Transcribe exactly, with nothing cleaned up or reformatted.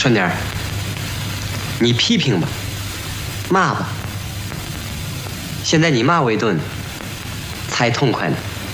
顺点儿，你批评吧，骂吧。现在你骂我一顿，才痛快呢。